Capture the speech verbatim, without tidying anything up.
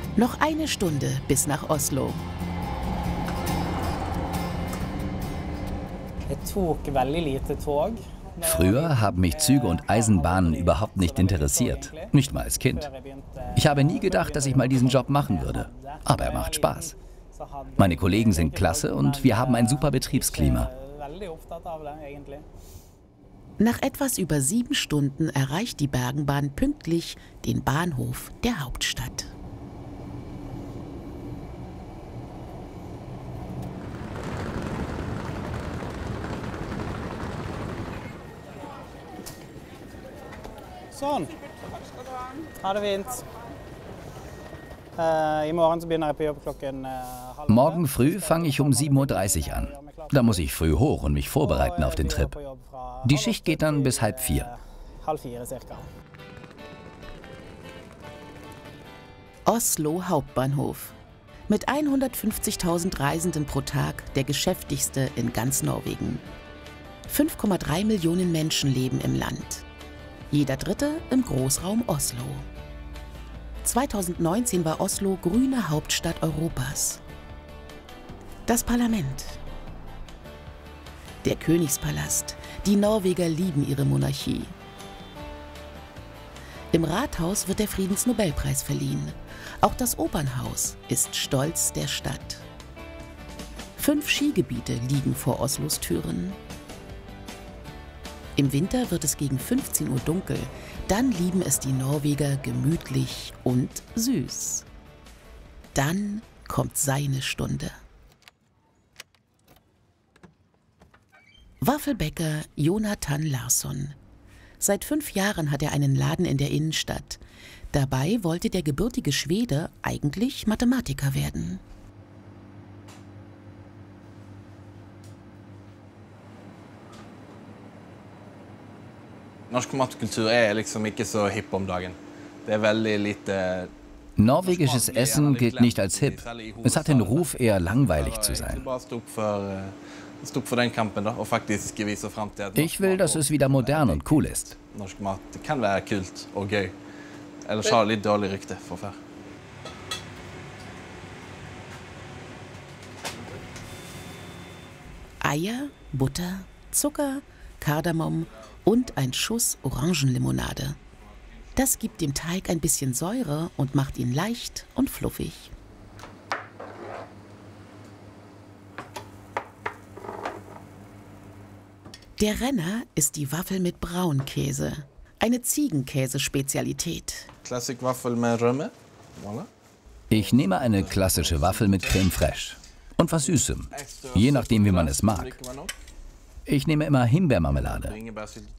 Noch eine Stunde bis nach Oslo. Früher haben mich Züge und Eisenbahnen überhaupt nicht interessiert, nicht mal als Kind. Ich habe nie gedacht, dass ich mal diesen Job machen würde, aber er macht Spaß. Meine Kollegen sind klasse und wir haben ein super Betriebsklima. Nach etwas über sieben Stunden erreicht die Bergenbahn pünktlich den Bahnhof der Hauptstadt. Sånn. Ha det fint. Eh, I morgen så begynner jeg på jobb klokken eh, halv Morgen früh fange ich um sieben Uhr dreißig an. Da muss ich früh hoch und mich vorbereiten auf den Trip. Die Schicht geht dann bis halb vier. Halv fire cirka. Oslo Hauptbahnhof. Mit hundertfünfzigtausend Reisenden pro Tag der geschäftigste in ganz Norwegen. fünf Komma drei Millionen Menschen leben im Land. Jeder Dritte im Großraum Oslo. zweitausendneunzehn war Oslo grüne Hauptstadt Europas. Das Parlament. Der Königspalast. Die Norweger lieben ihre Monarchie. Im Rathaus wird der Friedensnobelpreis verliehen. Auch das Opernhaus ist Stolz der Stadt. Fünf Skigebiete liegen vor Oslos Türen. Im Winter wird es gegen fünfzehn Uhr dunkel. Dann lieben es die Norweger gemütlich und süß. Dann kommt seine Stunde. Waffelbäcker Jonathan Larsson. Seit fünf Jahren hat er einen Laden in der Innenstadt. Dabei wollte der gebürtige Schwede eigentlich Mathematiker werden. Norsk matkultur er liksom ikke så hipp om dagen. Det er veldig lite. Norwegisches Essen gilt nicht als hip. Es hat den Ruf, eher langweilig zu sein. Ich will, dass es wieder modern und cool ist. Norsk mat kan være kult og gøy. Ellers har det litt dårlig rykte for før. Eier, Butter, Zucker, Kardamom und ein Schuss Orangenlimonade. Das gibt dem Teig ein bisschen Säure und macht ihn leicht und fluffig. Der Renner ist die Waffel mit Braunkäse, eine Ziegenkäsespezialität. Klassik Waffel mit Rømme. Voilà. Ich nehme eine klassische Waffel mit Creme fraiche und was Süßem, je nachdem wie man es mag. Ich nehme immer Himbeermarmelade.